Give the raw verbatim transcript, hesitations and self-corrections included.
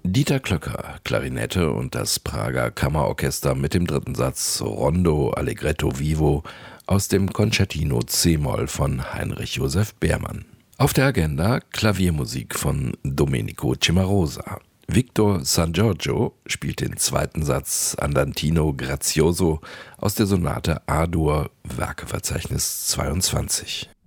Dieter Klöcker, Klarinette und das Prager Kammerorchester mit dem dritten Satz Rondo Allegretto Vivo aus dem Concertino C-Moll von Heinrich Joseph Beermann. Auf der Agenda Klaviermusik von Domenico Cimarosa. Victor San Giorgio spielt den zweiten Satz Andantino Grazioso aus der Sonate A-Dur, Werkeverzeichnis zweiundzwanzig.